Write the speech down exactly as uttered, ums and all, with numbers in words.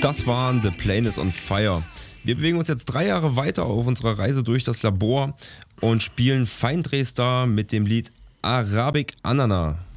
Das waren The Plane is on Fire. Wir bewegen uns jetzt drei Jahre weiter auf unserer Reise durch das Labor und spielen Fein Dresdar mit dem Lied Arabic Anana.